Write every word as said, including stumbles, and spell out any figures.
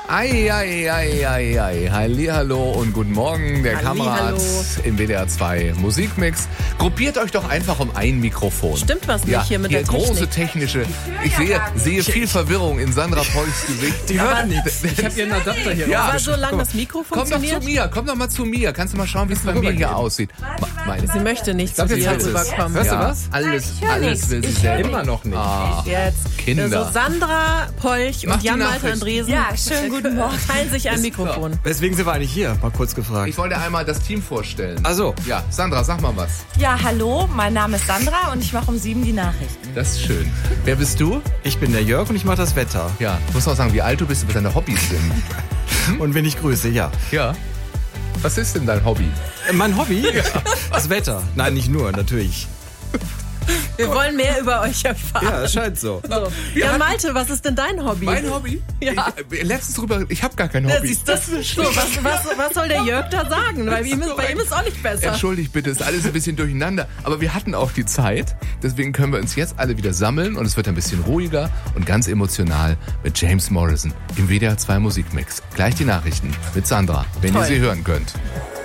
Ei, ei, ei, ei, ei. Hallihallo und guten Morgen, der Kamerad im W D R zwei Musikmix. Gruppiert euch doch einfach um ein Mikrofon. Stimmt was nicht ja, hier mit hier der Technik. große technische. Ich sehe, sehe viel Verwirrung in Sandra Polchs Gesicht. Die hört nichts. Ich habe ihren Adapter hier. Ja, aber solange das Mikro komm doch funktioniert. zu mir, komm doch mal zu mir. Kannst du mal schauen, wie es bei mir hier aussieht? Meine. Sie möchte nicht zu dir rüberkommen. Hörst du Ja, was? alles, hör alles nichts. will sie Ich hör selber. Immer noch nicht. Ah, Jetzt. Kinder. Also Sandra Polch Mach und die Jan-Malte Nachricht. Andresen Ja, schönen guten Morgen. teilen sich ein Mikrofon. Weswegen sind wir eigentlich hier? Mal kurz gefragt. Ich wollte einmal das Team vorstellen. Ach so. Ja, Sandra, sag mal was. Ja, hallo, mein Name ist Sandra und ich mache um sieben die Nachrichten. Das ist schön. Wer bist du? Ich bin der Jörg und ich mache das Wetter. Ja, du musst auch sagen, wie alt du bist und was deine Hobbys sind. Und wenn ich grüße, ja. Ja. Was ist denn dein Hobby? Äh, Mein Hobby? Das Wetter. Nein, nicht nur, natürlich. Wir wollen mehr über euch erfahren. Ja, es scheint so. So. Jan-Malte, was ist denn dein Hobby? Mein Hobby? Ja. Ich, letztens drüber, ich habe gar kein Das Hobby. ist das so, was, was, was soll der Jörg da sagen? Weil ihm ist, bei ihm ist auch nicht besser. Entschuldigt bitte, ist alles ein bisschen durcheinander. Aber wir hatten auch die Zeit. Deswegen können wir uns jetzt alle wieder sammeln. Und es wird ein bisschen ruhiger und ganz emotional mit James Morrison im W D R zwei Musikmix. Gleich die Nachrichten mit Sandra, wenn Toll. ihr sie hören könnt.